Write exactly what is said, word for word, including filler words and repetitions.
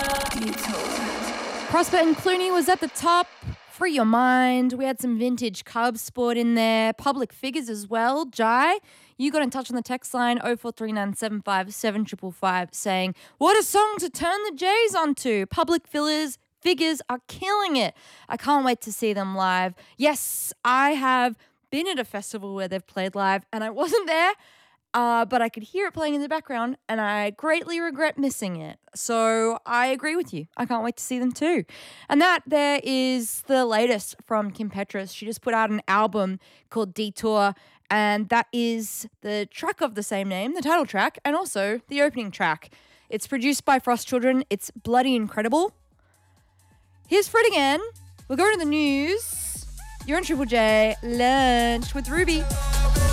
Prosper and Clooney was at the top. Free Your Mind. We had some vintage Cubs sport in there. Public Figures as well. Jai, you got in touch on the text line oh four three nine seven five seven five five five saying, what a song to turn the Jays onto. Public Fillers Figures are killing it. I can't wait to see them live. Yes, I have been at a festival where they've played live and I wasn't there, uh, but I could hear it playing in the background and I greatly regret missing it. So I agree with you. I can't wait to see them too. And that there is the latest from Kim Petras. She just put out an album called Detour, and that is the track of the same name, the title track, and also the opening track. It's produced by Frost Children. It's bloody incredible. Here's Fred again. We'll go to the news. You're on Triple J Lunch with Ruby.